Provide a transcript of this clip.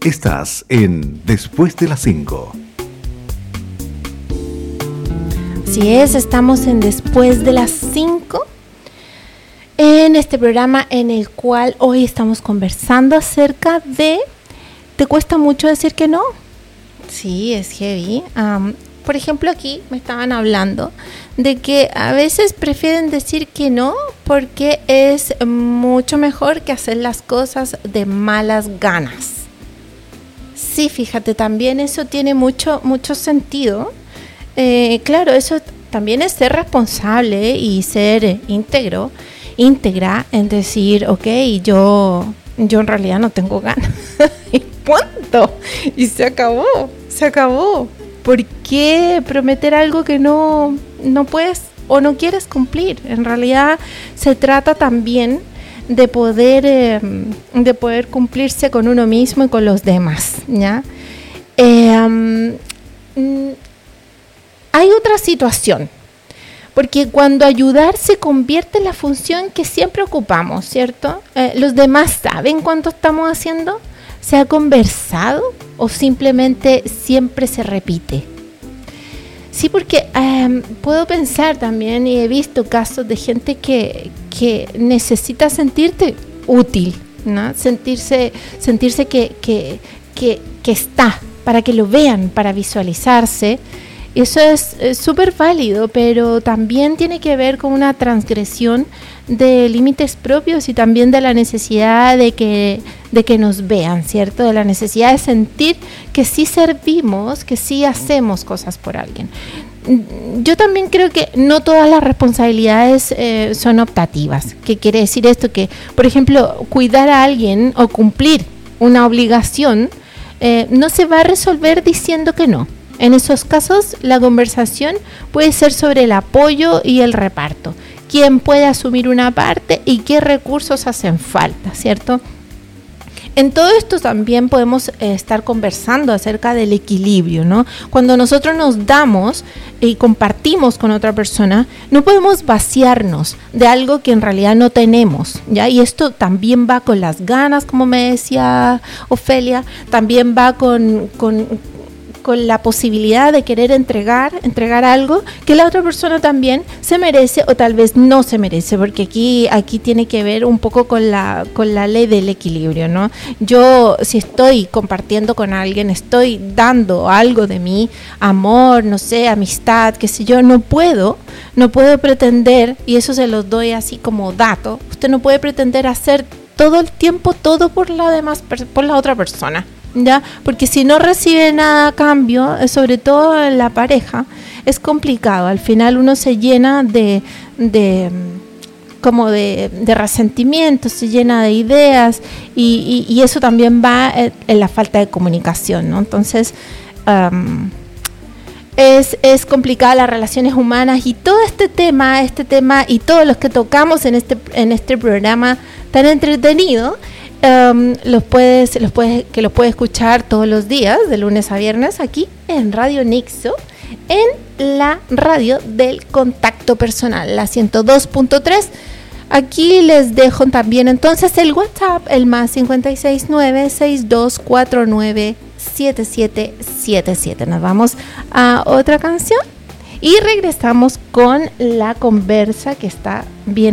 Estás en Después de las 5. Así es, estamos en Después de las 5, en este programa en el cual hoy estamos conversando acerca de ¿te cuesta mucho decir que no? Sí, es heavy. Por ejemplo, aquí me estaban hablando de que a veces prefieren decir que no porque es mucho mejor que hacer las cosas de malas ganas. Sí, fíjate, también eso tiene mucho sentido. Claro, eso también es ser responsable y ser íntegra en decir, ok, yo en realidad no tengo ganas. Y punto. Y se acabó. ¿Por qué prometer algo que no puedes o no quieres cumplir? En realidad se trata también de poder cumplirse con uno mismo y con los demás, ¿ya? Hay otra situación, porque cuando ayudar se convierte en la función que siempre ocupamos, ¿cierto? ¿Los demás saben cuánto estamos haciendo? ¿Se ha conversado o simplemente siempre se repite? Sí, porque puedo pensar también, y he visto casos de gente que necesita sentirte útil, ¿no? Sentirse que está, para que lo vean, para visualizarse. Eso es súper válido, pero también tiene que ver con una transgresión de límites propios y también de la necesidad de que nos vean, ¿cierto? De la necesidad de sentir que sí servimos, que sí hacemos cosas por alguien. Yo también creo que no todas las responsabilidades son optativas. ¿Qué quiere decir esto? Que, por ejemplo, cuidar a alguien o cumplir una obligación no se va a resolver diciendo que no. En esos casos, la conversación puede ser sobre el apoyo y el reparto. ¿Quién puede asumir una parte y qué recursos hacen falta, ¿cierto? En todo esto también podemos estar conversando acerca del equilibrio, ¿no? Cuando nosotros nos damos y compartimos con otra persona, no podemos vaciarnos de algo que en realidad no tenemos, ¿ya? Y esto también va con las ganas, como me decía Ofelia, también va con la posibilidad de querer entregar algo que la otra persona también se merece o tal vez no se merece, porque aquí tiene que ver un poco con la ley del equilibrio, ¿no? Yo, si estoy compartiendo con alguien, estoy dando algo de mí, amor, no sé, amistad, qué sé yo, no puedo pretender, y eso se los doy así como dato, usted no puede pretender hacer todo el tiempo todo por la otra persona, ¿ya? Porque si no recibe nada a cambio, sobre todo en la pareja, es complicado. Al final uno se llena de resentimiento, se llena de ideas y eso también va en la falta de comunicación, ¿no? Entonces es complicada las relaciones humanas y todo este tema y todos los que tocamos en este programa tan entretenido. Los puedes escuchar todos los días, de lunes a viernes, aquí en Radio Nixo, en la radio del contacto personal, la 102.3. Aquí les dejo también entonces el WhatsApp, el más 569-6249-7777. Nos vamos a otra canción y regresamos con la conversa que está bien